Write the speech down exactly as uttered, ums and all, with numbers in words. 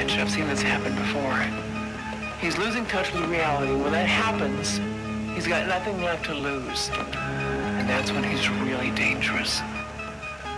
edge. I've seen this happen before. He's losing touch with reality. When that happens, he's got nothing left to lose. And that's when he's really dangerous.